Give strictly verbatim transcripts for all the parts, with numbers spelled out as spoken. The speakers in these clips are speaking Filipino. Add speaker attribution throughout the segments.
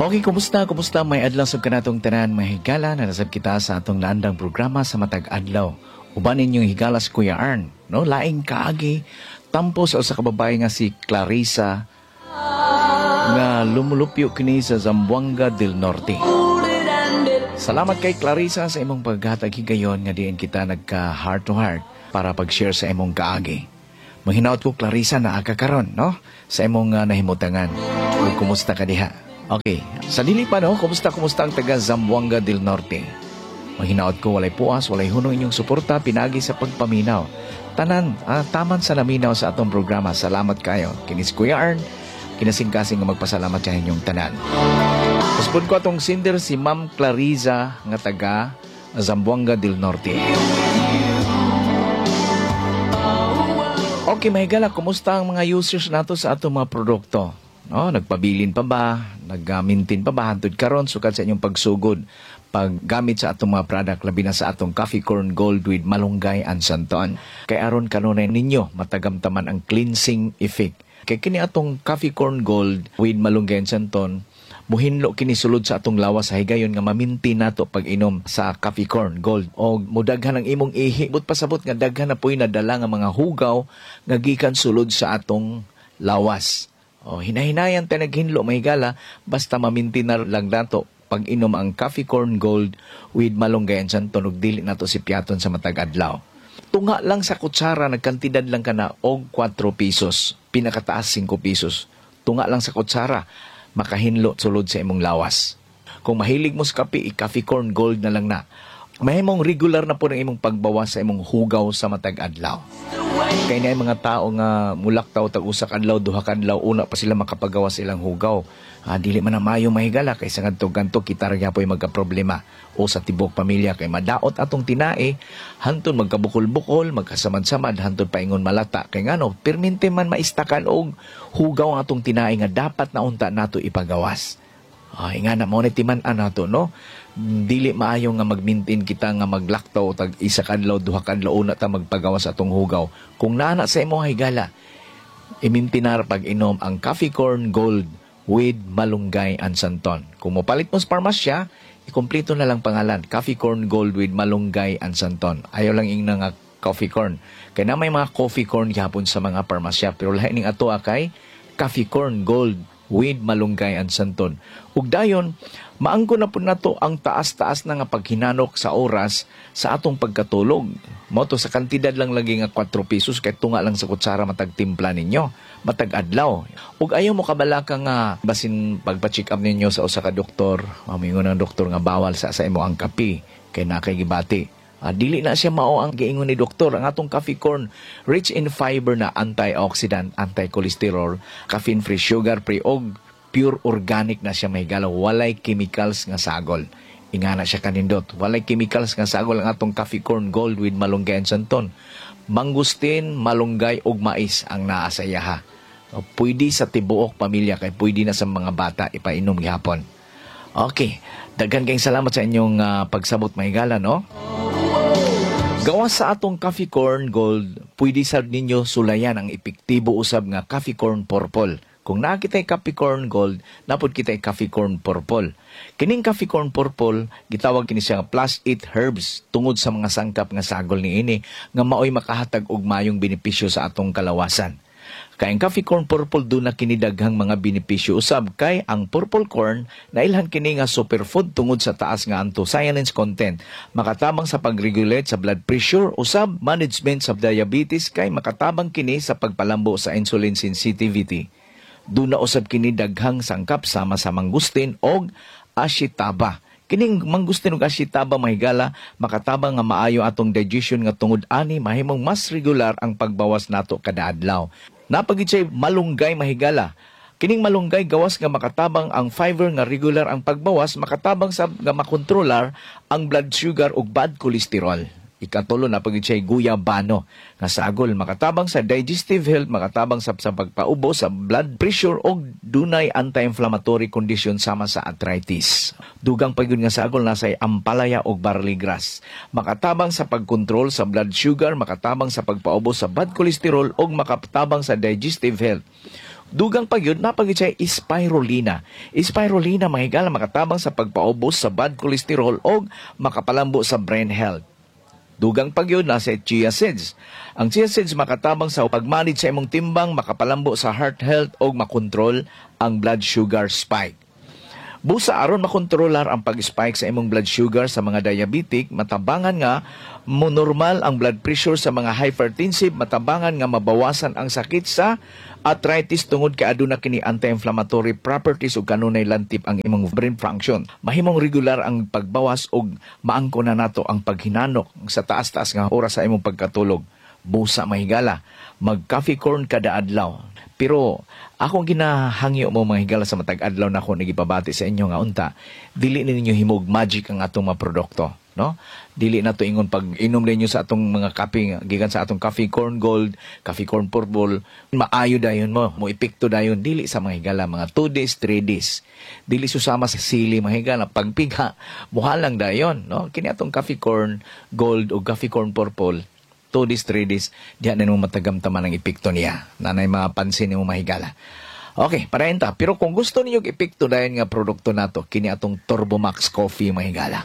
Speaker 1: Okay, kumusta? Kumusta? May adlaw sab kanatong tanan mahigala na nasab kita sa atong naandang programa sa matag adlaw. Uban ninyong higala si Kuya Arn, no? Laing kaagi tampo sa usa ka babae nga si Clarissa nga lumulupyo kini sa Zamboanga del Norte. Salamat kay Clarissa sa imong paghatag higayon nga diin kita nagka heart to heart para pag-share sa imong kaagi. Mahinaot ko Clarissa na aga karon, no? Sa imong uh, nahimutangan. Ug kumusta ka diha? Okay, sa dili pa no, kumusta kumusta ang taga Zamboanga del Norte? Mahinaot ko walay puas, walay hunong inyong suporta pinagi sa pagpaminaw. Tanan, ah, taman sa naminaw sa atong programa. Salamat kayo. Kinis Kuya Arn, kinasing-kasing nga magpasalamat sa inyong tanan. Uspod ko atong sinder si Ma'am Clarissa nga taga Zamboanga del Norte. Okay, mahigala, kumusta ang mga users nato sa atong mga produkto? No, nagpabilin pa ba? Nag-maintain pa ba? Hantod karon sukat sa inyong pagsugod. Paggamit sa atong mga product, labi na sa atong Coffee Corn Gold with Malunggay and Santon. Kay aron kanunay ninyo, matagamtaman ang cleansing effect. Kay kini atong Coffee Corn Gold with Malunggay and Santon, muhinlo kini sulod sa atong lawas sa higayon nga maminti nato pag inom sa Coffee Corn Gold. O mudaghan ang imong ihi, but pasabot nga daghan na po'y nadala nga mga hugaw nga gikan sulod sa atong lawas. O, hinahinayan tayo naghinlo, mahigala, basta maminti na lang nato pag inom ang Coffee Corn Gold with Malunggay and Santon, ug dili nato si piaton sa matag adlaw. Tunga lang sa kutsara, nagkantidad lang ka na og four pesos, pinakataas five pesos. Tunga lang sa kutsara, makahinlo sulod sa imong lawas. Kung mahilig mo sa kape, i-Coffee Corn Gold na lang na. Mahimong regular na po ng imong pagbawas sa imong hugaw sa matag adlaw. Kaya na mga tao nga mulaktaw tag usa ka adlaw duha ka adlaw una pa sila makapagawa silang hugaw. Ah, dili man na maayo mahigala kay sa ngadto ganto kita ra gyapon magka-problema o sa tibok pamilya kay madaot atong tinae hantud magkabukol-bukol magkasamad-samad hantud paingon malata kay ngano permente man maistakan og hugaw ang atong tinae nga dapat na unta nato ipagawas. Ay nga na mo ni timan-an nato no. Dili maayo nga mag-maintain kita nga maglaktaw tag isa kadlaw duha kadlaw una ta magpagawas atong hugaw. Kung naana sa imong higala, imintinar pag inom ang Coffee Corn Gold with Malunggay and Santon. Kung mopalit mo sa parmasya, ikumpleto na lang pangalan, Coffee Corn Gold with Malunggay and Santon. Ayaw lang ing nga coffee corn. Kaya na may mga coffee corn yapon sa mga parmasya, pero lahat ning ato akay Coffee Corn Gold with Malunggay and Santon. Ug dayon, maangko na po nato ang taas-taas na nga paghinanok sa oras sa atong pagkatulog. Moto sa kantidad lang lagi nga four pesos kay tunga lang sa kutsara matag timpla ninyo, matag adlaw. Ug ayaw mo kabalaka nga basin pagpa-check up ninyo sa usa ka doktor, mamingon ang doktor nga bawal sa sa imo ang kape kay nakay gibati. Ah, dili na siya mao ang giingon ni doktor. Ang atong coffee corn rich in fiber na antioxidant, anti-cholesterol, caffeine-free, sugar-free og pure organic na siya mahigala, walay chemicals nga sagol. Ingana siya kanindot, walay chemicals nga sagol ang atong Coffee Corn Gold with Malunggay and Santon. Mangustin, malunggay ug mais ang naa sa iyaha. Pwede sa tibuok pamilya kay pwede na sa mga bata ipainom gihapon. Okay, daghan kayong salamat sa inyong uh, pagsabot mahigala, no? Gawas sa atong Coffee Corn Gold, pwede sa ninyo sulayan ang epektibo usab nga Coffee Corn Purple. Kung nakita'y Coffee Corn Gold, napod kita'y Coffee Corn Purple. Kining Coffee Corn Purple, gitawag kini siya plus eight herbs tungod sa mga sangkap nga sagol ni ini nga maoy makahatag og mayong benepisyo sa atong kalawasan. Kay ang Coffee Corn Purple do na kinidaghang mga benepisyo usab kay ang purple corn nailhan kini nga superfood tungod sa taas nga anthocyanins content, makatabang sa pag-regulate sa blood pressure usab management sa diabetes kay makatabang kini sa pagpalambo sa insulin sensitivity. Doon na usab kini daghang sangkap sama sa mangustin og ashitaba. Kining mangustin og ashitaba mahigala makatabang nga maayo atong digestion nga tungod ani mahimong mas regular ang pagbawas nato kada adlaw. Napagid siya malunggay mahigala. Kining malunggay gawas nga makatabang ang fiber nga regular ang pagbawas, makatabang sa nga makontrolar ang blood sugar ug bad cholesterol. Ikatulo na pagid siya guyabano nga sagol makatabang sa digestive health, makatabang sa, sa pagpaubo sa blood pressure og dunay anti-inflammatory condition sama sa arthritis. Dugang pagid nga sagol nasa ampalaya og barley grass. Makatabang sa pagkontrol sa blood sugar, makatabang sa pagpaubo sa bad cholesterol og makatabang sa digestive health. Dugang pagyud napagid siya spirulina. Spirulina mga higala makatabang sa pagpaubos sa bad cholesterol og makapalambo sa brain health. Dugang pagyud na sa chia seeds. Ang chia seeds makatabang sa pagmanage sa imong timbang, makapalambo sa heart health og makontrol ang blood sugar spike. Busa aron makontrolar ang pag-spike sa imong blood sugar sa mga diabetic, matabangan nga mo normal ang blood pressure sa mga hypertensive, matabangan nga mabawasan ang sakit sa arthritis tungod kay aduna kini anti-inflammatory properties ug kanunay lantip ang imong brain function. Mahimong regular ang pagbawas og maangko na nato ang paghinanok sa taas-taas nga oras sa imong pagkatulog. Busa mahigala, mag-coffee corn kada adlaw. Pero akong ginahangyo mo mga higala sa matag adlaw na ako nagipabati sa inyo nga unta, dili ninyo himog magic ang atong mga produkto, no? Dili na to ingon pag inom ninyo sa atong mga kape gikan sa atong coffee corn gold, coffee corn purple, maayo dayon mo, mo epekto dayon dili sa mga higala mga two days, three days. Dili susama sa sili mga higala pagpiga, muhalang dayon, no? Kini atong coffee corn gold o coffee corn purple two days, three days, diyan na mo matagamtaman ang epekto niya. Nanay mapansin mo mahigala. Okay, parahin ta. Pero kung gusto niyo epekto dahil nga produkto nato, kini atong Turbomax Coffee mahigala.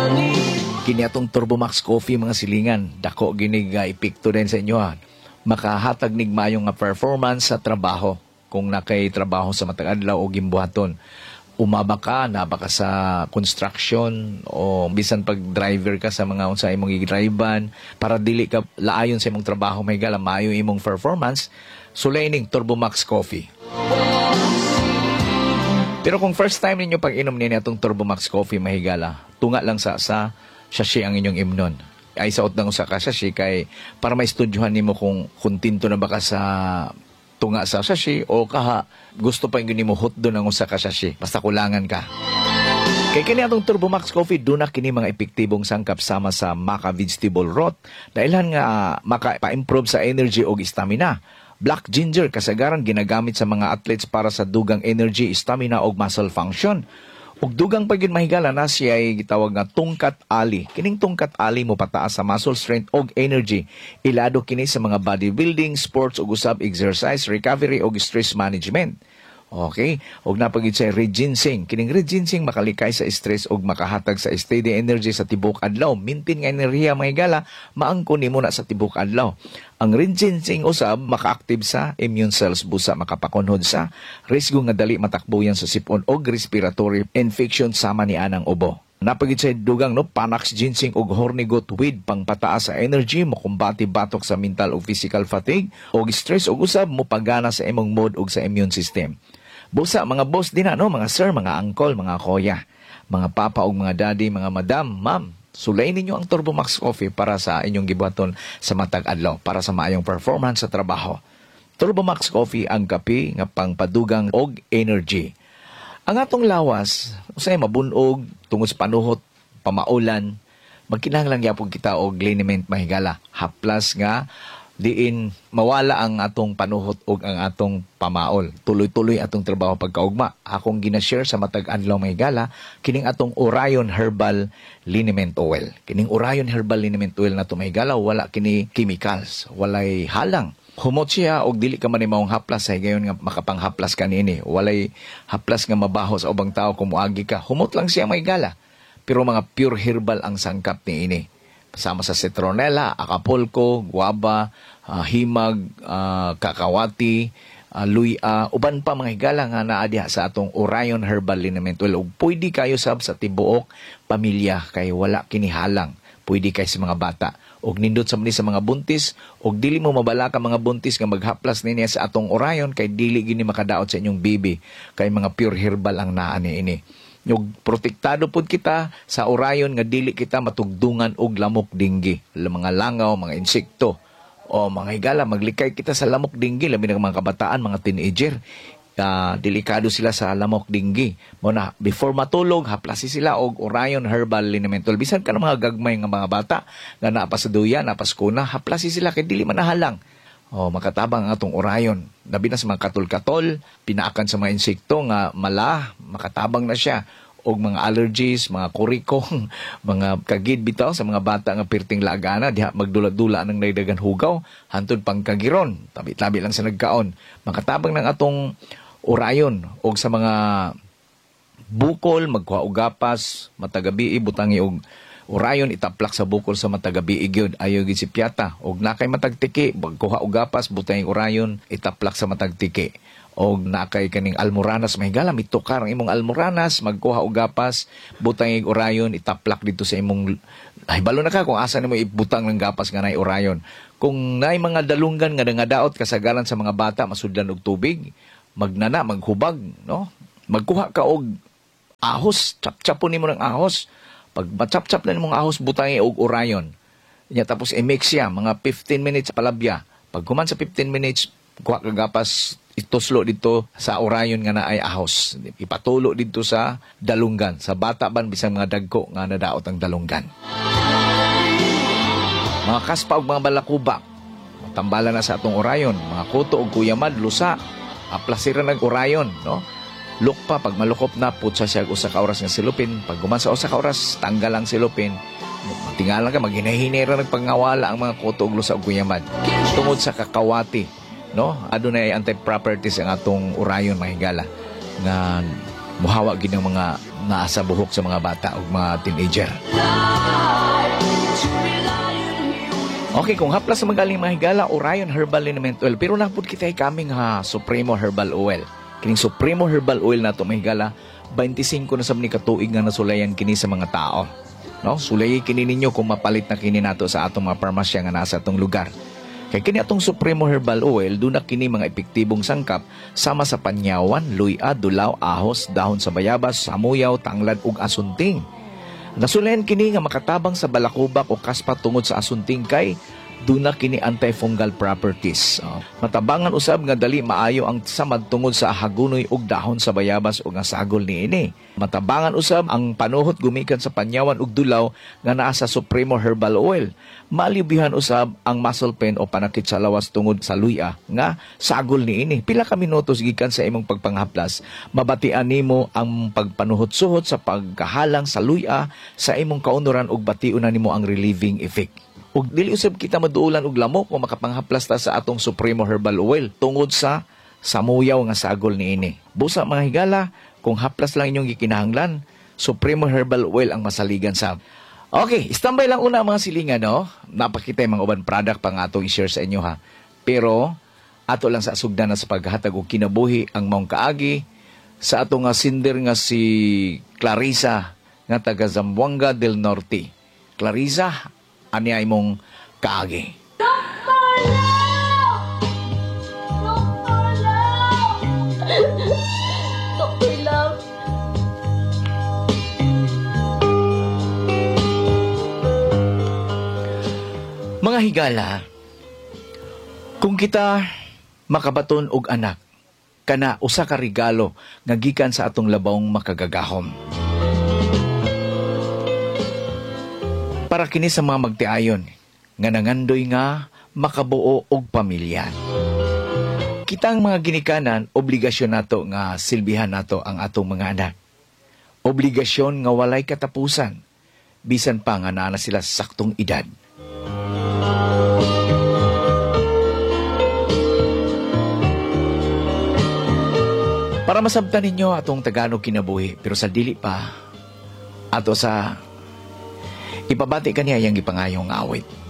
Speaker 1: Kini atong Turbomax Coffee mga silingan. Dako gini nga epekto din sa inyo ha. Makahatag nig mayong nga performance sa trabaho. Kung nakay trabaho sa matag adlaw o gimbuhaton. Umaba ka, naba ka sa construction o bisan pag driver ka sa mga unsa imong i-drivean para dili ka laayon sa imong trabaho may gala maayo imong performance, sulaining Turbomax Coffee. Pero kung first time ninyo pag inom niya itong Turbomax Coffee mahigala, tunga lang sa sa sachet ang inyong imnon. Ay saot lang sa sachet kay para maistudyohan nimo kung kuntinto na ba ka sa tunga sa sachet o kaha gusto pa yung mo hot doon ang usa ka sachet basta kulangan ka. Kay kini atong Turbomax Coffee duna kini mga epektibong sangkap sama sa maca vegetable broth dahilan nga uh, maka-improve sa energy o stamina. Black ginger kasagaran ginagamit sa mga athletes para sa dugang energy, stamina o muscle function. Ug dugang pagin mahigala na siya ay gitawag nga tungkat ali. Kining tungkat ali mo pataas sa muscle strength og energy. Ilado kini sa mga bodybuilding, sports ug usab exercise, recovery ug stress management. Okay? Ug napagid sa red ginseng. Kining red ginseng makalikay sa stress ug makahatag sa steady energy sa tibok adlaw. Maintain nga enerhiya mahigala, maangko nimo na sa tibok adlaw. Ang red ginseng usab maka-active sa immune cells busa makapakunhod sa risgo nga dali matakbo yan sa sipon o respiratory infection sama ni anang ubo. Napagid sa dugang no Panax ginseng ug hornigot weed pang pataas sa energy mo kumbati batok sa mental o physical fatigue o stress ug usab mo pagana sa imong mood ug sa immune system. Busa mga boss din no mga sir, mga uncle, mga kuya, mga papa ug mga daddy, mga madam, ma'am. Sulay ninyo ang Turbomax Coffee para sa inyong gibuhaton sa matag adlaw para sa maayong performance sa trabaho. Turbomax Coffee ang kape nga pangpadugang og energy. Ang atong lawas, usay mabunog tungod sa panuhot, pamaulan, magkinahanglan gyapon kita og liniment mahigala. Haplas nga diin mawala ang atong panuhot ug ang atong pamaol. Tuloy-tuloy atong trabaho pagkaugma. Akong gina-share sa matag adlaw mahigala kining atong Orion Herbal Liniment Oil. Kining Orion Herbal Liniment Oil na to mahigala wala kini chemicals, walay halang. Humot siya og dili ka man imong haplas ay gayon nga makapanghaplas ka niini. Walay haplas nga mabaho sa ubang tao kung moagi ka. Humot lang siya mahigala. Pero mga pure herbal ang sangkap niini. Sama sa citronella, acapulco, guava, uh, himag, uh, kakawati, uh, luya, uban pa mga higala nga naa diha sa atong Orion Herbal Liniment Oil. Ug pwede kayo sab sa tibuok pamilya kay wala kinihalang. Pwede kay sa mga bata. Ug nindot sa sa mga buntis, ug dili mo mabala ka mga buntis nga maghaplas niya sa atong Orion kay dili gini makadaot sa inyong baby kay mga pure herbal ang naa niini. Yung protektado pod kita sa Orion nga dili kita matugdungan og lamok dinggi, mga langaw, mga insekto o mga higala maglikay kita sa lamok dinggi labi ng mga kabataan, mga teenager. ah, delikado sila sa lamok dinggi. Mo na before matulog haplasi sila og Orion Herbal Linamental. Bisan ka ng mga gagmay nga mga bata nga naa pa sa duya, naa pa sa kuna, haplasi sila kay dili manahalang. Oh, makatabang ang atong Orion. Labi na sa mga katol-katol, pinaakan sa mga insekto nga mala, makatabang na siya. Og mga allergies, mga kurikong, mga kagid bitaw sa mga bata nga perting laagana, diha magdula-dula ng nagdagan hugaw, hantod pang kagiron, tabi-tabi lang sa nagkaon. Makatabang ng atong Orion, og sa mga bukol, magkuha og gapas, matagabi, butangi og Orion, itaplak sa bukol sa matagabi, gyud ayaw gid si piyata. Og nakay matagtiki, magkuha og gapas, butangi Orion, itaplak sa matagtiki. Og nakay kaning almoranas, mahigala mitukar ang imong almoranas, magkuha og gapas, butang ig Orion, itaplak dito sa imong ay balo na ka kung asa nimo ibutang ng gapas nga nay Orion. Kung nay mga dalunggan nga nangadaot kasagaran sa mga bata masudlan og tubig, magnana, maghubag, no? Magkuha ka og ahos, chap-chapon nimo ng ahos. Pag chap-chap na nimong ahos, butang og Orion. Nya tapos i-mix siya mga fifteen minutes palabya. Pag kuman sa fifteen minutes, kuha ka gapas, ituslo dito sa Orion nga na ay ahos. Ipatulo dito sa dalunggan. Sa bata ban bisang mga dagko nga nadaot ang dalunggan. Mga kaspa ug mga balakubak, tambala na sa atong Orion. Mga kuto ug kuyamad, lusa, aplasiran ng Orion, no? Lukpa, pag malukop na, putsa siya usa ka oras nga silupin. Pag guman sa usa ka oras, tanggal ang silupin. Tingala ka, maghinay-hinera nagpangawala ang mga kuto ug lusa ug kuyamad. Tungod sa kakawati, no, adunay anti-properties ang atong Orion mahigala nga muhawa gid ng mga naa sa buhok sa mga bata ug mga teenager. Okay, kung haplas sa magaling mahigala, Orion Herbal Liniment Oil, pero napud kita kaming ha Supremo Herbal Oil. Kining Supremo Herbal Oil nato mahigala twenty-five na sa ni katuig nga nasulayan kini sa mga tao. No, sulayi kini ninyo kung mapalit na kini nato sa atong mga parmasya nga nasa atong lugar. Kay kini atong Supremo Herbal Oil, doon na kini mga epektibong sangkap sama sa panyawan, luya, dulaw, ahos, dahon sa bayabas, samuyaw, tanglad ug asunting. Nasulayan kini nga makatabang sa balakubak o kaspa tungod sa asunting kay doon na kini antifungal properties. Uh, matabangan usab nga dali maayo ang samad tungod sa hagunoy ug dahon sa bayabas ug nga sagol niini. Matabangan usab ang panuhot gumikan sa panyawan ug dulaw nga naa sa Supremo Herbal Oil. Malibihan usab ang muscle pain o panakit sa lawas tungod sa luya nga sagol niini. Pila ka minutos gikan sa imong pagpanghaplas, mabatian nimo ang pagpanuhot-suhot sa pagkahalang sa luya sa imong kaunuran ug batiunan nimo ang relieving effect. Ug dili usab kita maduulan og lamok kung makapanghaplas ta sa atong Supremo Herbal Oil tungod sa samuyaw nga sagol niini. Busa mga higala, kung haplas lang inyong gikinahanglan, Supremo Herbal Oil ang masaligan sa. Okay, standby lang una mga silingan, no? Napakita yung mga uban product pang atong i-share sa inyo, ha? Pero ato lang sa sugdan na sa paghatag og kinabuhi ang maong kaagi sa atong nga sinder nga si Clarissa nga taga Zamboanga del Norte. Clarissa, ani ay mong kaagi.
Speaker 2: Doctor Love! Doctor Love! Doctor Love!
Speaker 1: Mga higala, kung kita makabaton og anak, kana usa ka regalo nga gikan sa atong labawng makagagahom. Para kini sa mga magtiayon, nga nangandoy nga makabuo og pamilya. Kitang mga ginikanan, obligasyon nato nga silbihan nato ang atong mga anak. Obligasyon nga walay katapusan, bisan pa nga naa na sila sa saktong edad. Para masabtan ninyo atong Tagalog kinabuhi, pero sa dili pa, ato sa ipabati kaniya yung ipangayong awit.